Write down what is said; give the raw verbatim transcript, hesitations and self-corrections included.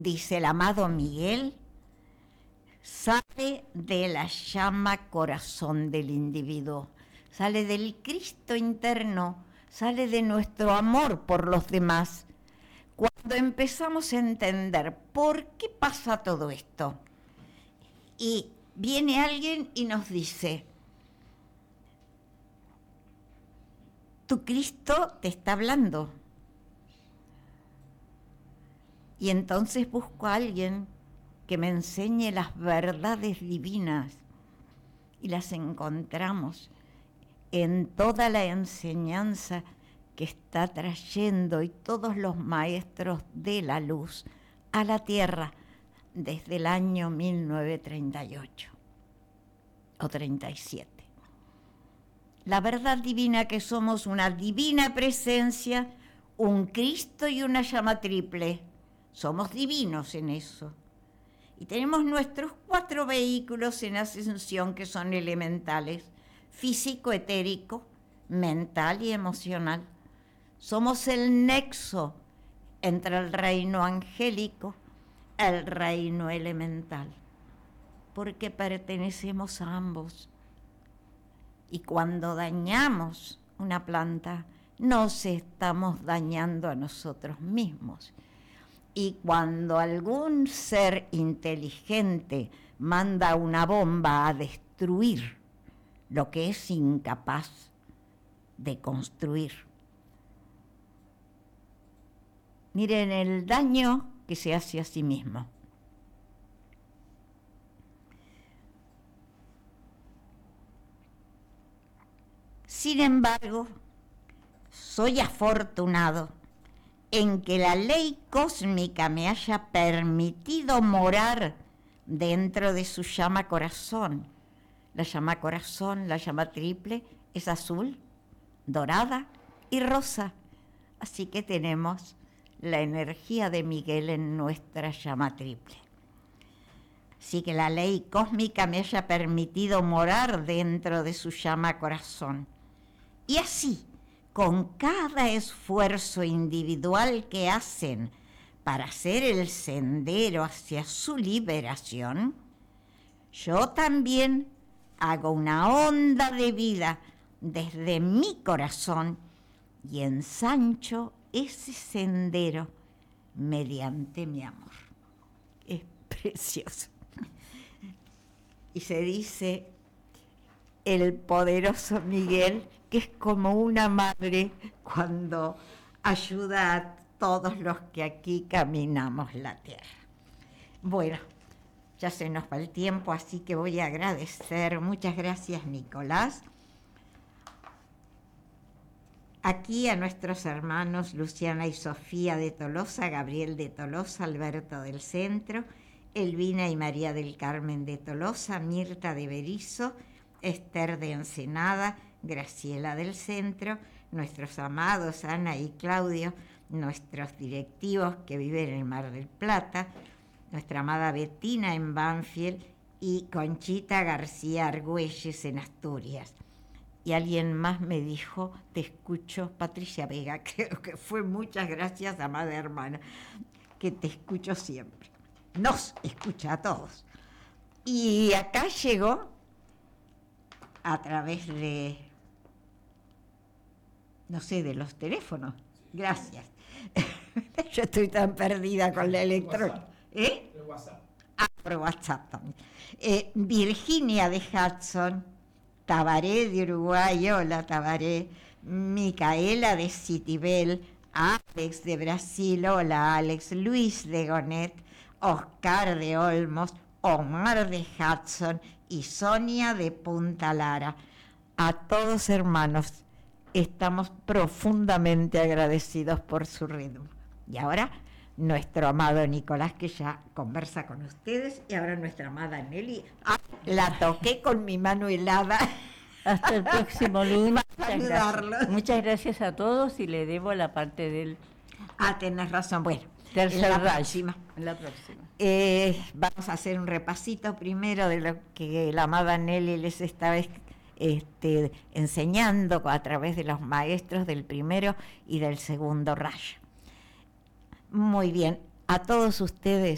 dice el amado Miguel, sale de la llama corazón del individuo, sale del Cristo interno, sale de nuestro amor por los demás. Cuando empezamos a entender por qué pasa todo esto, y viene alguien y nos dice, tu Cristo te está hablando. Y entonces busco a alguien que me enseñe las verdades divinas, y las encontramos en toda la enseñanza que está trayendo y todos los maestros de la luz a la tierra desde el año mil novecientos treinta y ocho o treinta y siete. La verdad divina que somos una divina presencia, un Cristo y una llama triple. Somos divinos en eso. Y tenemos nuestros cuatro vehículos en ascensión que son elementales: físico, etérico, mental y emocional. Somos el nexo entre el reino angélico, el reino elemental, porque pertenecemos a ambos. Y cuando dañamos una planta, nos estamos dañando a nosotros mismos. Y cuando algún ser inteligente manda una bomba a destruir lo que es incapaz de construir, miren el daño que se hace a sí mismo. Sin embargo, soy afortunado en que la ley cósmica me haya permitido morar dentro de su llama corazón. La llama corazón, la llama triple, es azul, dorada y rosa. Así que tenemos la energía de Miguel en nuestra llama triple. Así que la ley cósmica me haya permitido morar dentro de su llama corazón. Y así, con cada esfuerzo individual que hacen para hacer el sendero hacia su liberación, yo también hago una onda de vida desde mi corazón y ensancho ese sendero mediante mi amor. Es precioso. Y se dice el poderoso Miguel, que es como una madre cuando ayuda a todos los que aquí caminamos la tierra. Bueno, ya se nos va el tiempo, así que voy a agradecer. Muchas gracias, Nicolás. Aquí a nuestros hermanos Luciana y Sofía de Tolosa, Gabriel de Tolosa, Alberto del Centro, Elvina y María del Carmen de Tolosa, Mirta de Berizo, Esther de Ensenada, Graciela del Centro, nuestros amados Ana y Claudio, nuestros directivos que viven en Mar del Plata, nuestra amada Bettina en Banfield y Conchita García Argüelles en Asturias. Y alguien más me dijo, te escucho, Patricia Vega, creo que fue muchas gracias, amada hermana, que te escucho siempre. Nos escucha a todos. Y acá llegó a través de, no sé, de los teléfonos. Gracias. Yo estoy tan perdida con la electrónica. ¿Eh? Por WhatsApp. Ah, por WhatsApp también. Eh, Virginia de Hudson, Tabaré de Uruguay, hola Tabaré, Micaela de Citibel, Alex de Brasil, hola Alex, Luis de Gonet, Oscar de Olmos, Omar de Hudson y Sonia de Punta Lara. A todos, hermanos, estamos profundamente agradecidos por su ritmo. Y ahora, nuestro amado Nicolás, que ya conversa con ustedes, y ahora nuestra amada Nelly. Ah, la toqué con mi mano helada. Hasta el próximo lunes. Para Muchas ayudarlos. gracias. Muchas gracias a todos y le debo la parte del Ah, tenés razón. Bueno, tercer en la rayo. próxima. En la próxima. Eh, vamos a hacer un repasito primero de lo que la amada Nelly les estaba este, enseñando a través de los maestros del primero y del segundo rayo. Muy bien, a todos ustedes